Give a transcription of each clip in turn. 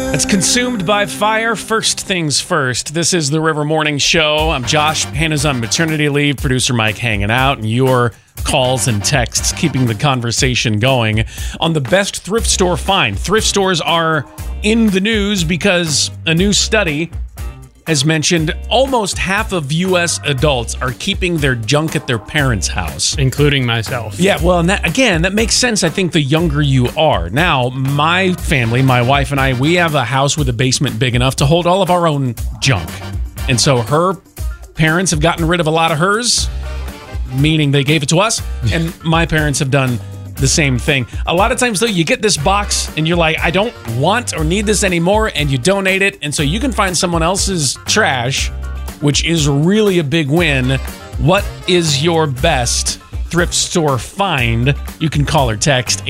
It's consumed by fire. First things first. This is the River Morning Show. I'm Josh. Hannah's on maternity leave. Producer Mike hanging out. And your calls and texts keeping the conversation going on the best thrift store find. Thrift stores are in the news because a new study has mentioned almost half of U.S. adults are keeping their junk at their parents' house. Including myself. Yeah, well, and that makes sense, I think, the younger you are. Now, my family, my wife and I, we have a house with a basement big enough to hold all of our own junk. And so her parents have gotten rid of a lot of hers, meaning they gave it to us, and my parents have done the same thing. A lot of times, though, you get this box and you're like, I don't want or need this anymore, and you donate it, and so you can find someone else's trash, which is really a big win. What is your best thrift store find? You can call or text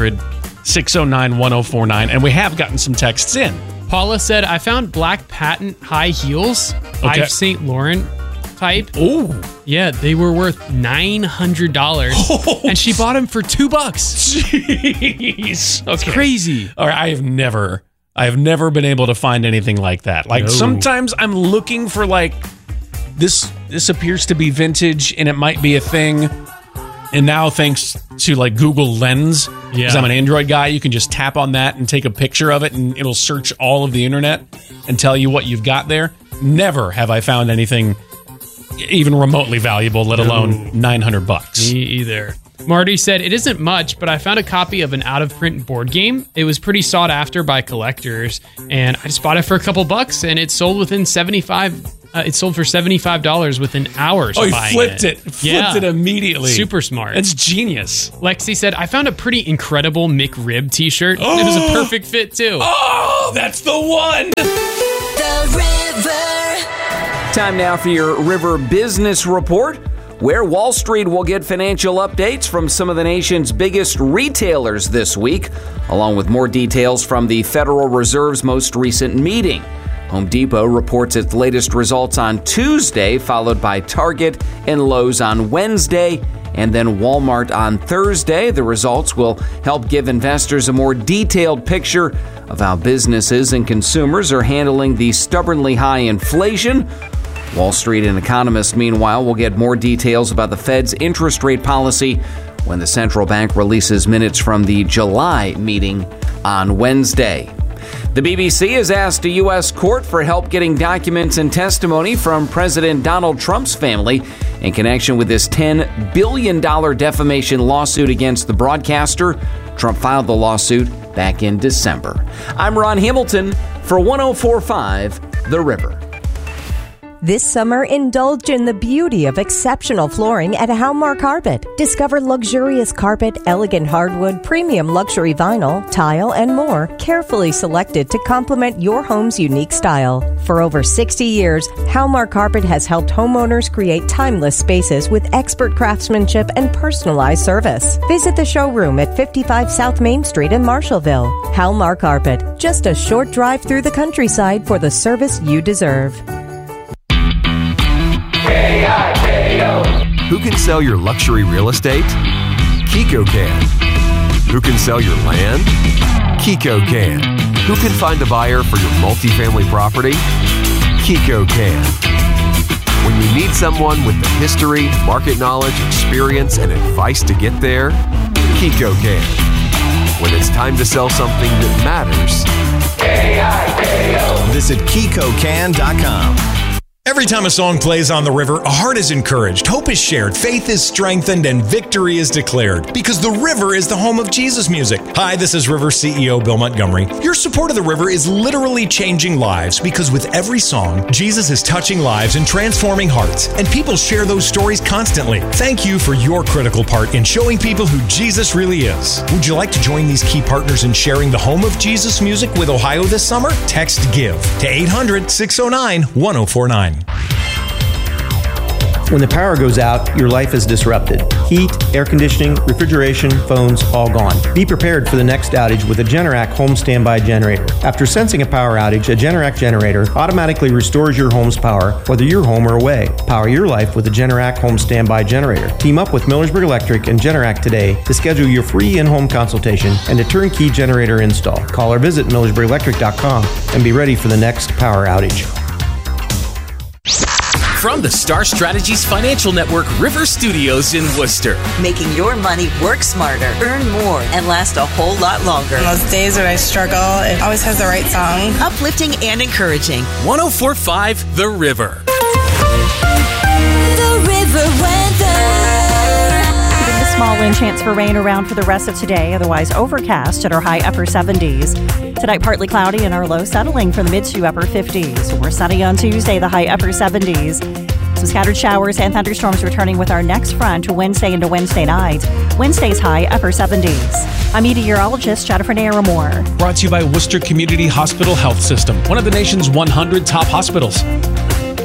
800-609-1049, and we have gotten some texts in. Paula said, I found black patent high heels, Okay. Yves Saint Laurent type. Oh, Yeah, they were worth $900, and she bought them for $2. jeez. Okay. Crazy. All right, I have never been able to find anything like that. Like, No. sometimes I'm looking for, like, this appears to be vintage and it might be a thing. And now, thanks to, like, Google Lens, because I'm an Android guy, you can just tap on that and take a picture of it and it'll search all of the internet and tell you what you've got there. Never have I found anything even remotely valuable, let alone $900. Me either. Marty said, it isn't much, but I found a copy of an out-of-print board game. It was pretty sought after by collectors, and I just bought it for a couple bucks, and it sold within it sold for $75 within hours of buying Flipped it immediately. Super smart. It's genius. Lexi said, I found a pretty incredible McRib t-shirt. Oh! It was a perfect fit, too. Oh, that's the one. The River. Time now for your River Business Report, where Wall Street will get financial updates from some of the nation's biggest retailers this week, along with more details from the Federal Reserve's most recent meeting. Home Depot reports its latest results on Tuesday, followed by Target and Lowe's on Wednesday, and then Walmart on Thursday. The results will help give investors a more detailed picture of how businesses and consumers are handling the stubbornly high inflation. Wall Street and economists, meanwhile, will get more details about the Fed's interest rate policy when the central bank releases minutes from the July meeting on Wednesday. The BBC has asked a U.S. court for help getting documents and testimony from President Donald Trump's family in connection with this $10 billion defamation lawsuit against the broadcaster. Trump filed the lawsuit back in December. I'm Ron Hamilton for 104.5 The River. This summer, indulge in the beauty of exceptional flooring at Halmar Carpet. Discover luxurious carpet, elegant hardwood, premium luxury vinyl, tile, and more, carefully selected to complement your home's unique style. For over 60 years, Halmar Carpet has helped homeowners create timeless spaces with expert craftsmanship and personalized service. Visit the showroom at 55 South Main Street in Marshallville. Halmar Carpet, just a short drive through the countryside for the service you deserve. Who can sell your luxury real estate? Kiko can. Who can sell your land? Kiko can. Who can find a buyer for your multifamily property? Kiko can. When you need someone with the history, market knowledge, experience, and advice to get there, Kiko can. When it's time to sell something that matters, K-I-K-O. Visit KikoCan.com. Every time a song plays on the river, a heart is encouraged, hope is shared, faith is strengthened, and victory is declared. Because the river is the home of Jesus music. Hi, this is River CEO Bill Montgomery. Your support of the river is literally changing lives because with every song, Jesus is touching lives and transforming hearts. And people share those stories constantly. Thank you for your critical part in showing people who Jesus really is. Would you like to join these key partners in sharing the home of Jesus music with Ohio this summer? Text GIVE to 800-609-1049. When the power goes out, your life is disrupted. Heat, air conditioning, refrigeration, phones, all gone. Be prepared for the next outage with a Generac home standby generator. After sensing a power outage, a Generac generator automatically restores your home's power, whether you're home or away. Power your life with a Generac home standby generator. Team up with Millersburg Electric and Generac today to schedule your free in-home consultation and a turnkey generator install. Call or visit MillersburgElectric.com and be ready for the next power outage. From the Star Strategies Financial Network River Studios in Worcester. Making your money work smarter, earn more, and last a whole lot longer. On those days when I struggle, it always has the right song. Uplifting and encouraging. 104.5 The River. The River weather. Keeping the small wind chance for rain around for the rest of today, otherwise overcast at our high upper 70s. Tonight, partly cloudy and our low settling for the mid to upper 50s. We're sunny on Tuesday, the high upper 70s. Some scattered showers and thunderstorms returning with our next front Wednesday into Wednesday night. Wednesday's high upper 70s. I'm meteorologist Jennifer Naramore. Brought to you by Worcester Community Hospital Health System, one of the nation's 100 top hospitals.